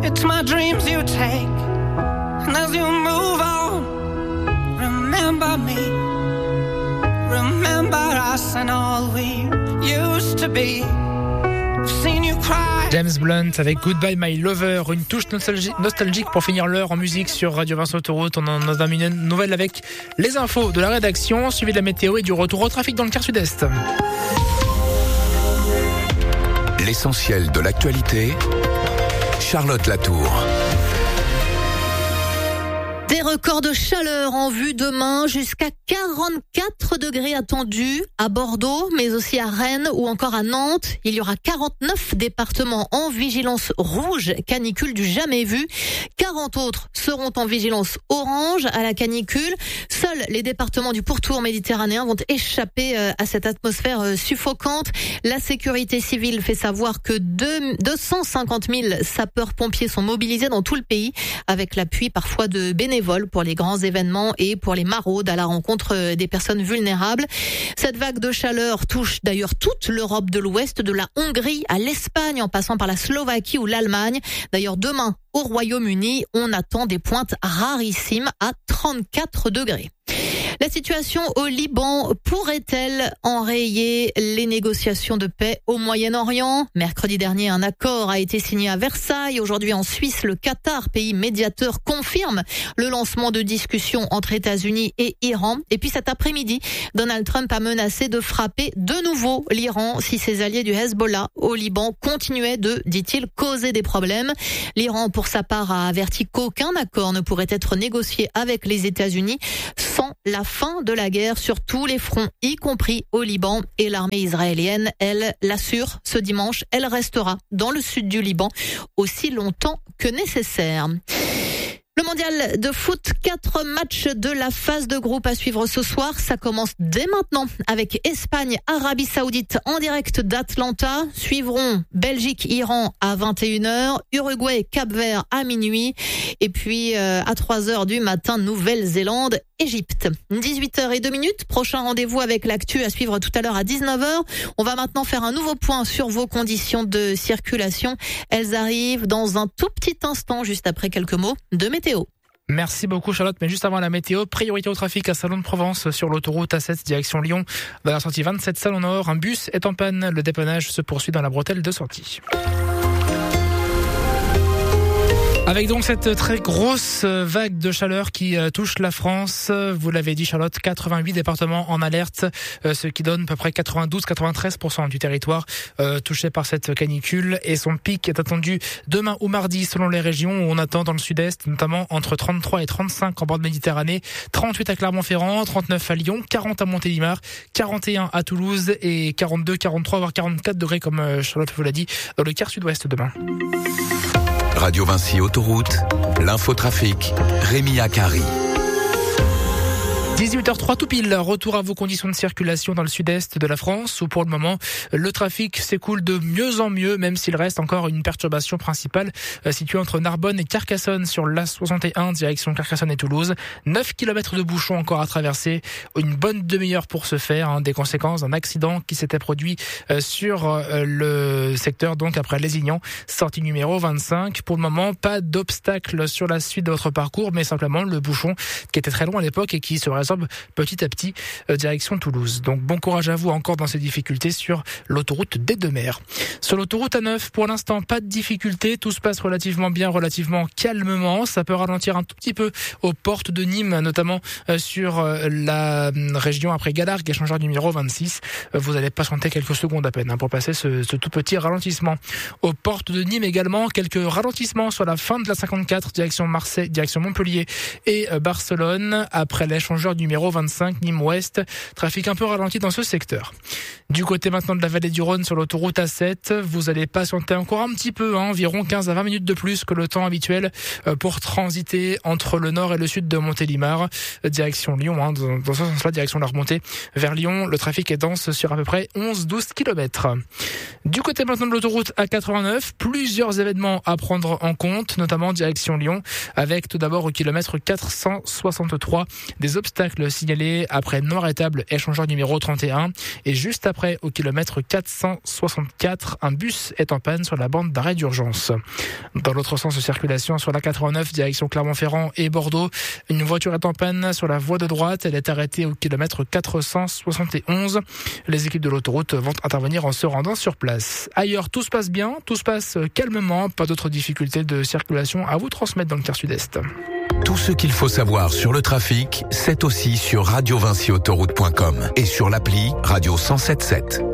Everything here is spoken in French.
It's my dreams you take, and as you move on, remember me, remember us and all we used to be. I've seen you cry. James Blunt avec Goodbye My Lover, une touche nostalgique pour finir l'heure en musique sur Radio Vincent Autoroute. On en a une nouvelle avec les infos de la rédaction, suivi de la météo et du retour au trafic dans le quart sud-est. L'essentiel de l'actualité, Charlotte Latour. Des records de chaleur en vue demain, jusqu'à 44 degrés attendus à Bordeaux, mais aussi à Rennes ou encore à Nantes. Il y aura 49 départements en vigilance rouge, canicule du jamais vu. 40 autres seront en vigilance orange à la canicule. Seuls les départements du pourtour méditerranéen vont échapper à cette atmosphère suffocante. La sécurité civile fait savoir que 250 000 sapeurs-pompiers sont mobilisés dans tout le pays, avec l'appui parfois de bénévoles pour les grands événements et pour les maraudes à la rencontre des personnes vulnérables. Cette vague de chaleur touche d'ailleurs toute l'Europe de l'Ouest, de la Hongrie à l'Espagne, en passant par la Slovaquie ou l'Allemagne. D'ailleurs, demain, au Royaume-Uni, on attend des pointes rarissimes à 34 degrés. La situation au Liban pourrait-elle enrayer les négociations de paix au Moyen-Orient ? Mercredi dernier, un accord a été signé à Versailles. Aujourd'hui, en Suisse, le Qatar, pays médiateur, confirme le lancement de discussions entre États-Unis et Iran. Et puis cet après-midi, Donald Trump a menacé de frapper de nouveau l'Iran si ses alliés du Hezbollah au Liban continuaient de, dit-il, causer des problèmes. L'Iran, pour sa part, a averti qu'aucun accord ne pourrait être négocié avec les États-Unis sans la fin de la guerre sur tous les fronts, y compris au Liban. Et l'armée israélienne, elle, l'assure ce dimanche, elle restera dans le sud du Liban aussi longtemps que nécessaire. Le mondial de foot, 4 matchs de la phase de groupe à suivre ce soir. Ça commence dès maintenant avec Espagne, Arabie Saoudite en direct d'Atlanta. Suivront Belgique, Iran à 21h, Uruguay, Cap-Vert à minuit. Et puis à 3h du matin, Nouvelle-Zélande, Égypte. 18h02, prochain rendez-vous avec l'actu à suivre tout à l'heure à 19h. On va maintenant faire un nouveau point sur vos conditions de circulation. Elles arrivent dans un tout petit instant, juste après quelques mots de météo. Merci beaucoup Charlotte, mais juste avant la météo, priorité au trafic à Salon de Provence sur l'autoroute A7 direction Lyon. Dans la sortie 27 Salon Nord, un bus est en panne, le dépannage se poursuit dans la bretelle de sortie. Avec donc cette très grosse vague de chaleur qui touche la France, vous l'avez dit Charlotte, 88 départements en alerte, ce qui donne à peu près 92-93% du territoire touché par cette canicule. Et son pic est attendu demain ou mardi selon les régions, où on attend dans le sud-est notamment entre 33 et 35 en bord de Méditerranée, 38 à Clermont-Ferrand, 39 à Lyon, 40 à Montélimar, 41 à Toulouse et 42, 43 voire 44 degrés comme Charlotte vous l'a dit dans le quart sud-ouest demain. Radio Vinci Autoroute, l'infotrafic, Rémi Akari. 18h03 tout pile, retour à vos conditions de circulation dans le sud-est de la France où pour le moment le trafic s'écoule de mieux en mieux, même s'il reste encore une perturbation principale située entre Narbonne et Carcassonne sur l'A61 direction Carcassonne et Toulouse. 9 km de bouchons encore à traverser, une bonne demi-heure pour ce faire, des conséquences d'un accident qui s'était produit sur le secteur donc après Lézignan, sortie numéro 25. Pour le moment, pas d'obstacle sur la suite de votre parcours, mais simplement le bouchon qui était très long à l'époque et qui se résorbe petit à petit direction Toulouse. Donc bon courage à vous encore dans ces difficultés sur l'autoroute des Deux-Mers. Sur l'autoroute A9, pour l'instant, pas de difficultés, tout se passe relativement bien, relativement calmement. Ça peut ralentir un tout petit peu aux portes de Nîmes, notamment sur la région après Galargues, échangeur numéro 26. Vous allez patienter quelques secondes à peine pour passer ce tout petit ralentissement. Aux portes de Nîmes également, quelques ralentissements sur la fin de la 54, direction Marseille, direction Montpellier et Barcelone, après l'échangeur numéro 25, Nîmes-Ouest. Trafic un peu ralenti dans ce secteur. Du côté maintenant de la vallée du Rhône sur l'autoroute A7, vous allez patienter encore un petit peu, environ 15 à 20 minutes de plus que le temps habituel pour transiter entre le nord et le sud de Montélimar, direction Lyon, dans ce sens-là, direction la remontée vers Lyon. Le trafic est dense sur à peu près 11-12 km. Du côté maintenant de l'autoroute A89, plusieurs événements à prendre en compte, notamment direction Lyon, avec tout d'abord au kilomètre 463 des obstacles obstacle signalé après Noir-Étable, échangeur numéro 31. Et juste après, au kilomètre 464, un bus est en panne sur la bande d'arrêt d'urgence. Dans l'autre sens de circulation, sur la 89, direction Clermont-Ferrand et Bordeaux, une voiture est en panne sur la voie de droite. Elle est arrêtée au kilomètre 471. Les équipes de l'autoroute vont intervenir en se rendant sur place. Ailleurs, tout se passe bien, tout se passe calmement. Pas d'autres difficultés de circulation à vous transmettre dans le quart sud-est. Tout ce qu'il faut savoir sur le trafic, c'est aussi sur radiovinciautoroute.com et sur l'appli Radio 107.7.